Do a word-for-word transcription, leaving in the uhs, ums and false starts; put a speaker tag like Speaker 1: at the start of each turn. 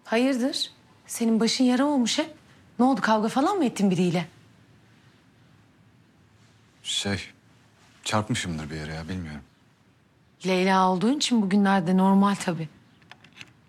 Speaker 1: Hayırdır? Senin başın yara olmuş hep. Ne oldu, kavga falan mı ettin biriyle?
Speaker 2: Şey, çarpmışımdır bir yere ya, bilmiyorum.
Speaker 1: Leyla olduğun için bugünlerde normal tabii.